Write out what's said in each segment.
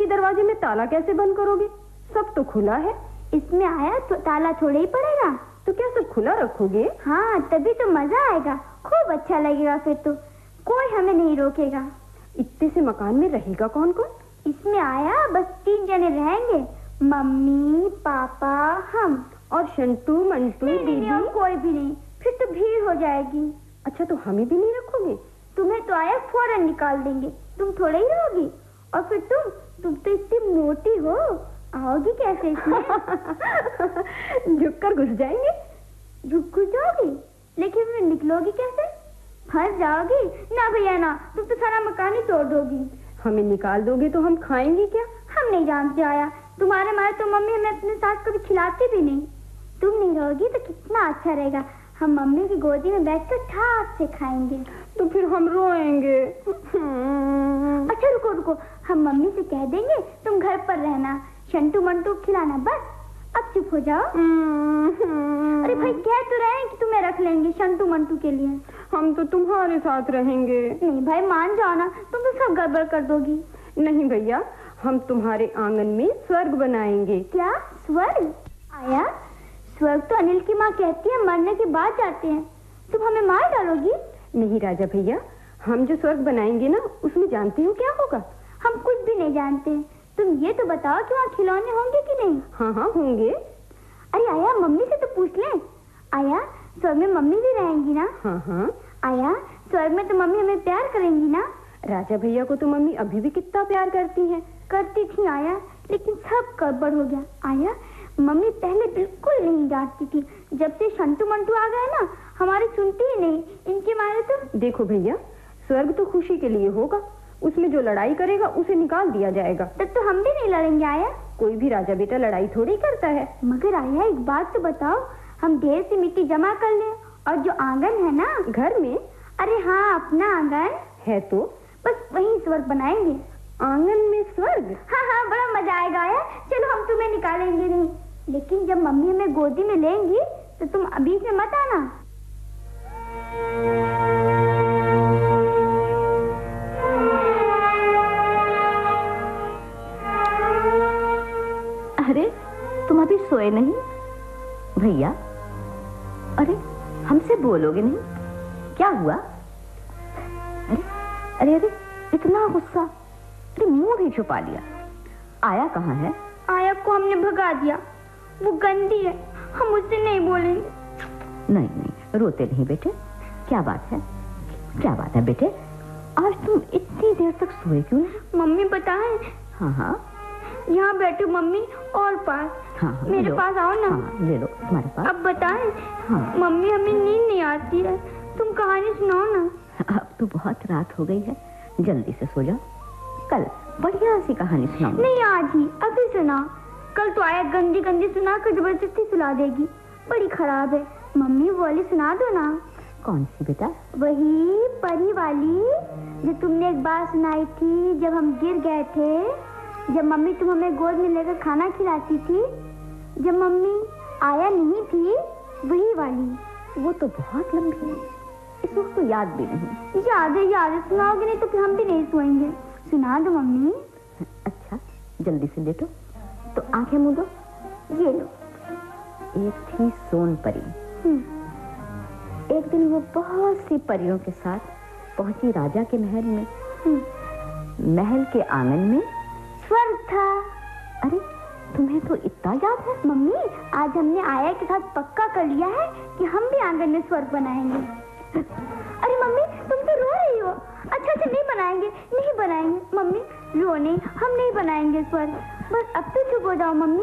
दरवाजे में ताला कैसे बंद करोगे? सब तो खुला है। इसमें आया तो ताला थोड़ा ही पड़ेगा। तो क्या सब खुला रखोगे? हाँ, तभी तो मजा आएगा, खूब अच्छा लगेगा। फिर तो कोई हमें नहीं रोकेगा। इतने से मकान में रहेगा कौन कौन? इसमें आया बस 3 जने रहेंगे, मम्मी, पापा, हम। और शंटू, मंटू, दीदी? और कोई भी नहीं, फिर तो भीड़ हो जाएगी। अच्छा, तो हमें भी नहीं रखोगे? तुम्हें तो आया फौरन निकाल देंगे, तुम थोड़ा ही रहोगी। और फिर तुम तो इतनी मोटी हो, आओगी कैसे इसमें? झुककर घुस जाएंगे। घुस जाओगी, लेकिन फिर निकलोगी कैसे? फंस जाओगी ना भैया ना, तुम तो सारा मकान ही तोड़ दोगी। हमें निकाल दोगे तो हम खाएंगे क्या? हम नहीं जानते आया, तुम्हारे मारे तो मम्मी हमें अपने साथ कभी खिलाती भी नहीं। तुम नहीं रहोगी तो कितना अच्छा रहेगा, हम मम्मी की गोदी में बैठकर ठाक से खाएंगे। तो फिर हम रोएंगे। अच्छा रुको, हम मम्मी से कह देंगे तुम घर पर रहना, शंटू मंटू खिलाना, बस। अब चुप हो जाओ। अरे भाई, कह तो रहे हैं कि तुम्हें रख लेंगे शंटू मंटू के लिए। हम तो तुम्हारे साथ रहेंगे। नहीं भाई, मान जाओ ना, तुम तो सब गड़बड़ कर दोगी। नहीं भैया, हम तुम्हारे आंगन में स्वर्ग बनाएंगे। क्या स्वर्ग? आया, स्वर्ग तो अनिल की माँ कहती है मरने के बाद जाते हैं, तुम हमें मार डालोगी? नहीं राजा भैया, हम जो स्वर्ग बनाएंगे ना, उसमें जानती हो क्या होगा? हम कुछ भी नहीं जानते, तुम ये तो बताओ कि वहाँ खिलौने होंगे कि नहीं? हाँ होंगे। अरे आया, मम्मी से तो पूछ ले। आया, स्वर्ग में मम्मी भी रहेंगी ना? हाँ। आया, स्वर्ग में तो मम्मी हमें प्यार करेंगी ना? राजा भैया को तो मम्मी अभी भी कितना प्यार करती है। करती थी आया, लेकिन सब गड़बड़ हो गया। आया, मम्मी पहले बिल्कुल नहीं डांटती थी, जब से शंटू मंटू आ गए ना, हमारी सुनती ही नहीं, इनके मारे तो। देखो भैया, स्वर्ग तो खुशी के लिए होगा, उसमें जो लड़ाई करेगा उसे निकाल दिया जाएगा। तब तो हम भी नहीं लड़ेंगे आया। कोई भी राजा बेटा लड़ाई थोड़ी करता है। मगर आया, एक बात तो बताओ, हम ढेर सी मिट्टी जमा कर लें और जो आंगन है ना घर में, अरे हाँ अपना आंगन है तो बस वहीं स्वर्ग बनाएंगे। आंगन में स्वर्ग? हाँ, बड़ा मजा आएगा आया। चलो, हम तुम्हें निकालेंगे नहीं, लेकिन जब मम्मी हमें गोदी में लेंगी तो तुम अभी से मत आना। अरे तुम अभी सोए नहीं भैया? अरे हमसे बोलोगे नहीं? क्या हुआ? अरे इतना गुस्सा, अरे मुंह भी छुपा लिया। आया कहाँ है? आया को हमने भगा दिया, वो गंदी है, हम उससे नहीं बोलेंगे। नहीं, रोते नहीं बेटे। क्या बात है? क्या बात है बेटे? आज तुम इतनी देर तक सोए क्यों नहीं? मम्मी बताएं? हाँ, यहाँ बैठो मम्मी, और पास। हाँ, मेरे पास आओ ना। हाँ, ले लो तुम्हारे पास। अब बताएं? हाँ। मम्मी, हमें नींद नहीं आती है, तुम कहानी सुनाओ ना। अब तो बहुत रात हो गई है, जल्दी से सो जाओ, कल बढ़िया सी कहानी सुनाऊंगी। नहीं, आज ही, अभी सुना। कल तो आया गंदी गंदी सुना कर जबरदस्ती सुला देगी, बड़ी खराब है। मम्मी वो वाली सुना दो ना। कौन सी बेटा? वही परी वाली जो तुमने एक बार सुनाई थी, जब हम गिर गए थे, जब मम्मी तुम हमें गोद में लेकर खाना खिलाती थी, जब मम्मी आया नहीं थी, वही वाली। वो तो बहुत लंबी है, इस वक्त तो याद भी नहीं। याद है, सुनाओगे नहीं तो फिर हम भी नहीं सोएंगे। सुना दो मम्मी। अच्छा, जल्दी से लेटो, तो आंखें मूंद दो। ये लो। एक थी सोन परी। एक दिन वो बहुत सी परियों के साथ पहुंची राजा के महल में। महल के आंगन में स्वर्ग था। अरे तुम्हें तो इतना याद है? मम्मी, आज हमने आया के साथ पक्का कर लिया है कि हम भी आंगन में स्वर्ग बनाएंगे। अरे मम्मी, तुम तो रो रही हो। अच्छा, नहीं बनाएंगे मम्मी, रो नहीं, हम नहीं बनाएंगे स्वर्ग, बस अब तो चुप हो जाओ मम्मी।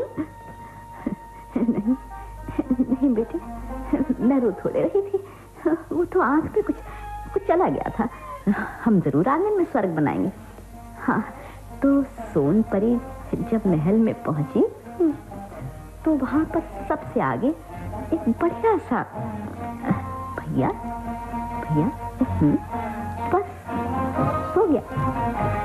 नहीं बेटी, मैं रो थोड़े रही थी, वो तो आंख पे कुछ चला गया था। हम जरूर आंगन में स्वर्ग बनाएंगे। हाँ, तो सोन परी जब महल में पहुंची तो वहां पर सबसे आगे एक बढ़िया सा भैया बस सो गया।